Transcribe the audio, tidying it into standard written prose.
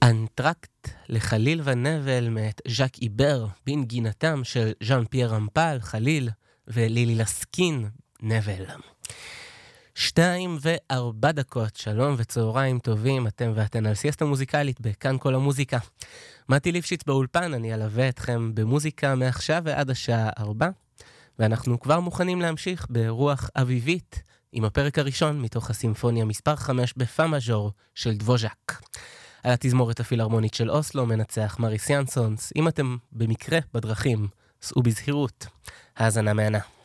אנטרקט לחליל ונבל מאת ז'אק איבר בנגינתם של ז'אן פייר רמפל, חליל, ולילי לסקין, נבל. 2:04, שלום וצהריים טובים, אתם ואתן על סיאסטה מוזיקלית בכאן כל המוזיקה. מתי ליפשיץ באולפן, אני אלווה אתכם במוזיקה מעכשיו ועד השעה 4, ואנחנו כבר מוכנים להמשיך ברוח אביבית עם הפרק הראשון מתוך הסימפוניה מספר 5 בפא מז'ור של דבוז'ק. על התזמורת הפילהרמונית של אוסלו מנצח מריס ינסונס. אם אתם במקרה בדרכים, סעו בזהירות. האזנה מהנה.